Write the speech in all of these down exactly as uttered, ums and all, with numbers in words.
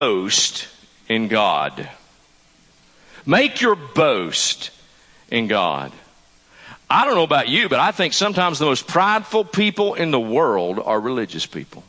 boast in God. Make your boast in God. I don't know about you, but I think sometimes the most prideful people in the world are religious people.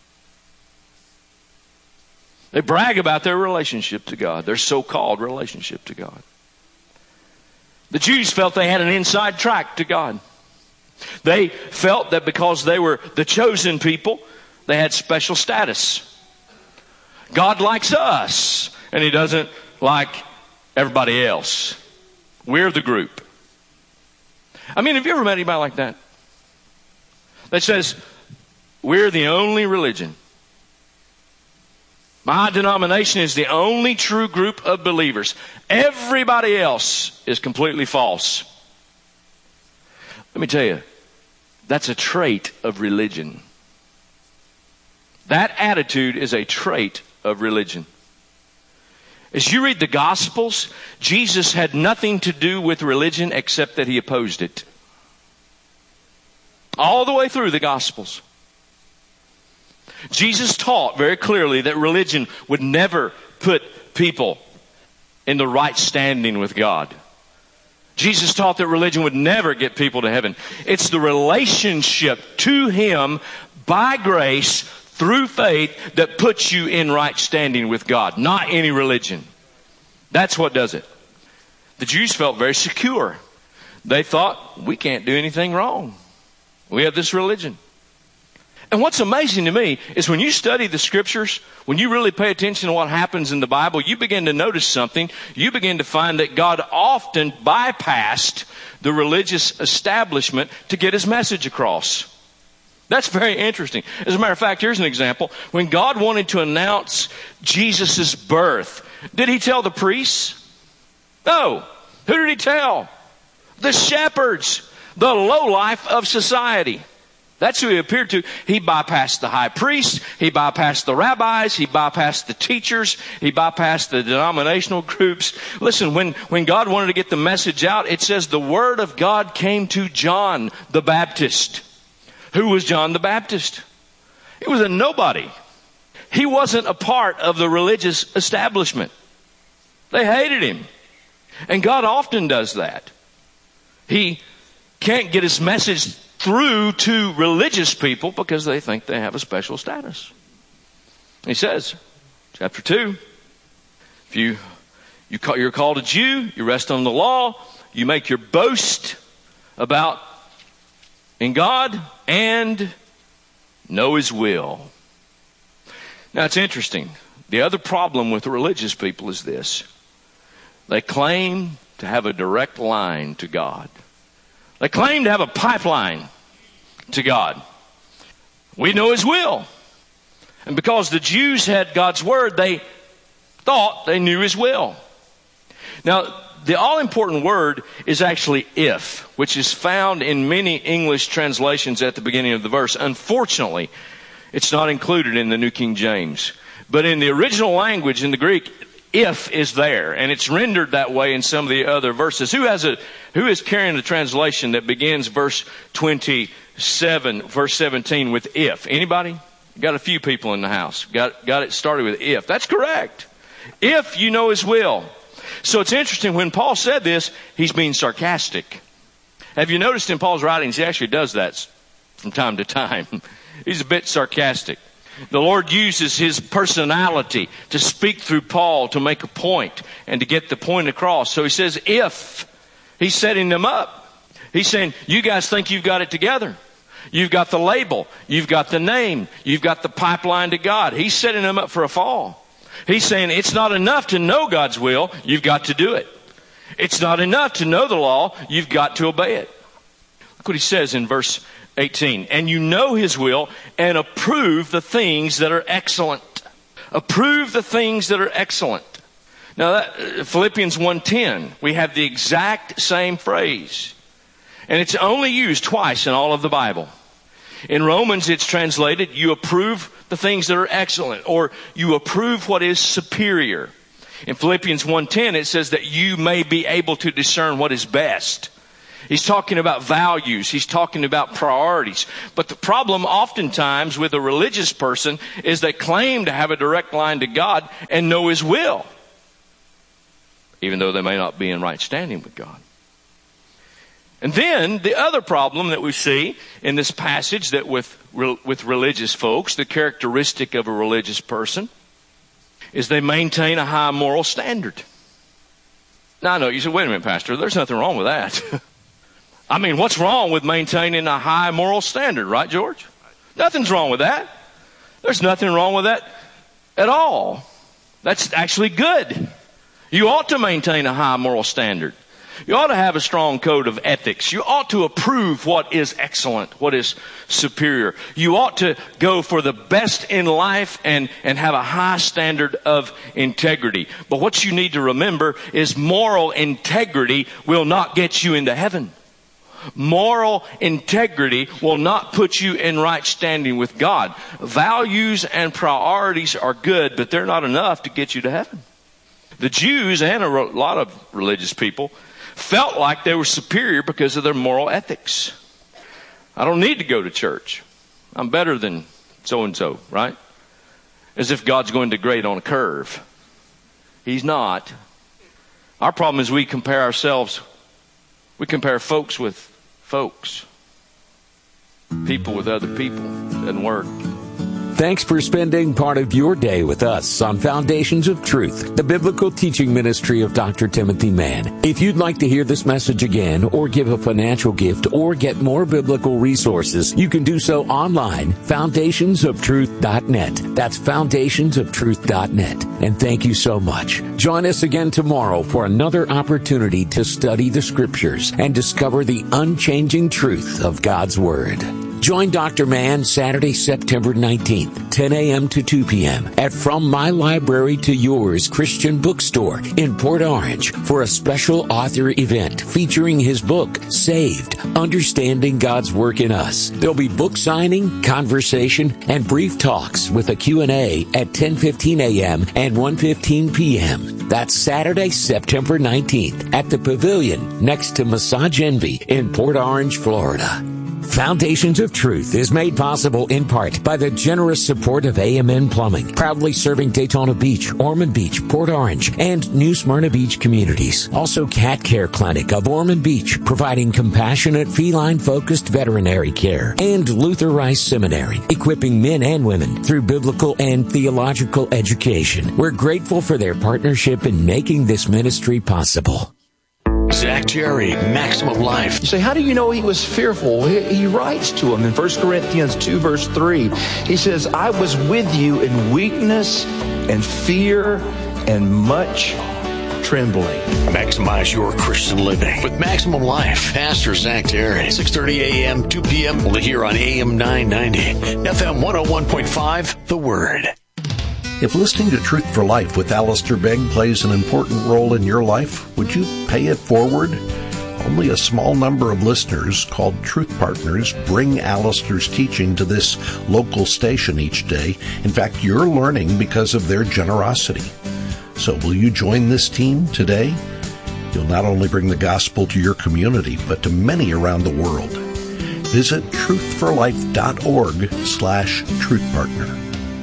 They brag about their relationship to God, their so-called relationship to God. The Jews felt they had an inside track to God. They felt that because they were the chosen people, they had special status. God likes us, and He doesn't like everybody else. We're the group. I mean, have you ever met anybody like that? That says, we're the only religion. My denomination is the only true group of believers. Everybody else is completely false. Let me tell you, that's a trait of religion. That attitude is a trait of religion. As you read the Gospels, Jesus had nothing to do with religion except that He opposed it. All the way through the Gospels. Jesus taught very clearly that religion would never put people in the right standing with God. Jesus taught that religion would never get people to heaven. It's the relationship to Him by grace through faith that puts you in right standing with God, not any religion. That's what does it. The Jews felt very secure. They thought, we can't do anything wrong. We have this religion. And what's amazing to me is when you study the Scriptures, when you really pay attention to what happens in the Bible, you begin to notice something. You begin to find that God often bypassed the religious establishment to get His message across. That's very interesting. As a matter of fact, here's an example. When God wanted to announce Jesus' birth, did He tell the priests? No. Who did He tell? The shepherds, the lowlife of society. That's who He appeared to. He bypassed the high priest. He bypassed the rabbis. He bypassed the teachers. He bypassed the denominational groups. Listen, when, when God wanted to get the message out, it says the word of God came to John the Baptist. Who was John the Baptist? He was a nobody. He wasn't a part of the religious establishment. They hated Him. And God often does that. He can't get His message through to religious people because they think they have a special status. He says, chapter two, if you, you call, you're called a Jew, you rest on the law, you make your boast about in God and know His will. Now it's interesting. The other problem with the religious people is this. They claim to have a direct line to God. They claim to have a pipeline to God. We know His will. And because the Jews had God's word, they thought they knew His will. Now, the all-important word is actually if, which is found in many English translations at the beginning of the verse. Unfortunately, it's not included in the New King James. But in the original language, in the Greek, if is there, and it's rendered that way in some of the other verses. Who has a who is carrying a translation that begins verse twenty-seven, verse seventeen with if? Anybody? Got a few people in the house. Got got it started with if. That's correct. If you know His will. So it's interesting, when Paul said this, he's being sarcastic. Have you noticed in Paul's writings, he actually does that from time to time. He's a bit sarcastic. The Lord uses His personality to speak through Paul to make a point and to get the point across. So he says, if. He's setting them up. He's saying, you guys think you've got it together. You've got the label. You've got the name. You've got the pipeline to God. He's setting them up for a fall. He's saying it's not enough to know God's will. You've got to do it. It's not enough to know the law. You've got to obey it. Look what he says in verse eighteen. And you know His will and approve the things that are excellent. Approve the things that are excellent. Now, that, Philippians one ten, we have the exact same phrase. And it's only used twice in all of the Bible. In Romans, it's translated, you approve the things that are excellent, or you approve what is superior. In Philippians one ten, it says that you may be able to discern what is best. He's talking about values. He's talking about priorities. But the problem oftentimes with a religious person is they claim to have a direct line to God and know His will, even though they may not be in right standing with God. And then the other problem that we see in this passage that with, with religious folks, the characteristic of a religious person, is they maintain a high moral standard. Now I know, you say, wait a minute, Pastor, there's nothing wrong with that. I mean, what's wrong with maintaining a high moral standard, right, George? Nothing's wrong with that. There's nothing wrong with that at all. That's actually good. You ought to maintain a high moral standard. You ought to have a strong code of ethics. You ought to approve what is excellent, what is superior. You ought to go for the best in life and, and have a high standard of integrity. But what you need to remember is moral integrity will not get you into heaven. Moral integrity will not put you in right standing with God. Values and priorities are good, but they're not enough to get you to heaven. The Jews and a lot of religious people felt like they were superior because of their moral ethics. I don't need to go to church. I'm better than so-and-so, right? As if God's going to grade on a curve. He's not. Our problem is we compare ourselves, we compare folks with folks. People with other people. Doesn't work. Thanks for spending part of your day with us on Foundations of Truth, the biblical teaching ministry of Doctor Timothy Mann. If you'd like to hear this message again or give a financial gift or get more biblical resources, you can do so online, foundations of truth dot net. That's foundations of truth dot net. And thank you so much. Join us again tomorrow for another opportunity to study the Scriptures and discover the unchanging truth of God's Word. Join Doctor Mann Saturday, September nineteenth, ten a.m. to two p.m. at From My Library to Yours Christian Bookstore in Port Orange for a special author event featuring his book, Saved, Understanding God's Work in Us. There'll be book signing, conversation, and brief talks with a Q and A at ten fifteen a.m. and one fifteen p.m. That's Saturday, September nineteenth at the Pavilion next to Massage Envy in Port Orange, Florida. Foundations of Truth is made possible in part by the generous support of A M N Plumbing, proudly serving Daytona Beach, Ormond Beach, Port Orange, and New Smyrna Beach communities. Also, Cat Care Clinic of Ormond Beach, providing compassionate, feline-focused veterinary care. And Luther Rice Seminary, equipping men and women through biblical and theological education. We're grateful for their partnership in making this ministry possible. Zach Jerry, Maximum Life. You say, how do you know he was fearful? He, he writes to him in First Corinthians two, verse three. He says, I was with you in weakness and fear and much trembling. Maximize your Christian living with Maximum Life. Pastor Zach Jerry, six thirty a.m., two p.m. We'll hear on A M nine ninety, F M one oh one point five, The Word. If listening to Truth for Life with Alistair Begg plays an important role in your life, would you pay it forward? Only a small number of listeners, called Truth Partners, bring Alistair's teaching to this local station each day. In fact, you're learning because of their generosity. So will you join this team today? You'll not only bring the gospel to your community, but to many around the world. Visit truthforlife.org slash truthpartner.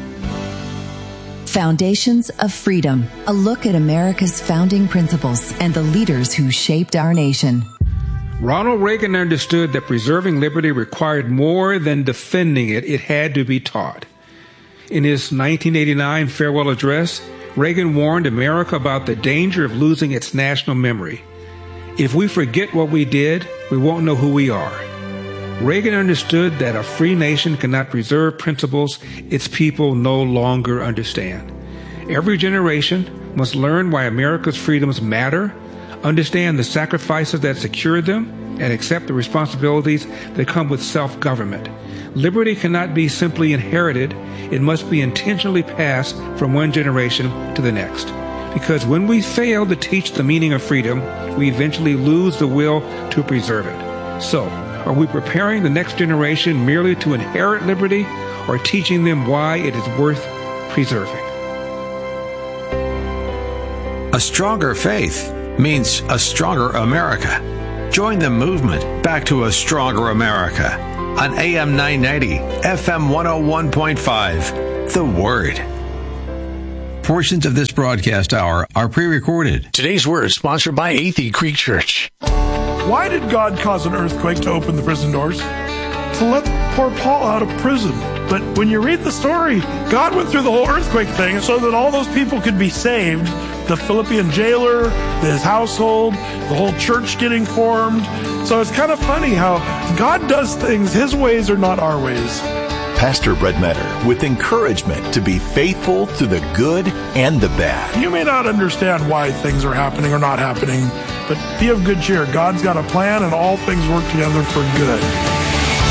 Foundations of Freedom, a look at America's founding principles and the leaders who shaped our nation. Ronald Reagan understood that preserving liberty required more than defending it. It had to be taught. In his nineteen eighty-nine farewell address, Reagan warned America about the danger of losing its national memory. If we forget what we did, we won't know who we are. Reagan understood that a free nation cannot preserve principles its people no longer understand. Every generation must learn why America's freedoms matter, understand the sacrifices that secure them, and accept the responsibilities that come with self-government. Liberty cannot be simply inherited. It must be intentionally passed from one generation to the next. Because when we fail to teach the meaning of freedom, we eventually lose the will to preserve it. So, are we preparing the next generation merely to inherit liberty, or teaching them why it is worth preserving? A stronger faith means a stronger America. Join the movement back to a stronger America on A M nine ninety, F M one oh one point five, The Word. Portions of this broadcast hour are pre-recorded. Today's Word is sponsored by Athey Creek Church. Why did God cause an earthquake to open the prison doors? To let poor Paul out of prison. But when you read the story, God went through the whole earthquake thing so that all those people could be saved. The Philippian jailer, his household, the whole church getting formed. So it's kind of funny how God does things. His ways are not our ways. Pastor Brett Metter with encouragement to be faithful to the good and the bad. You may not understand why things are happening or not happening, but be of good cheer. God's got a plan and all things work together for good.